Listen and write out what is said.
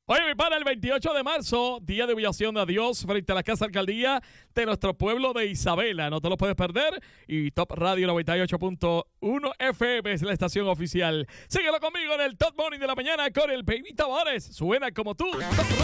Oye, mi pana, el 28 de marzo, día de humillación a Dios frente a la Casa Alcaldía de nuestro pueblo de Isabela. No te lo puedes perder. Y Top Radio 98.1 FM es la estación oficial. Síguelo conmigo en el Top Morning de la mañana con el Baby Tavares. Suena como tú. Top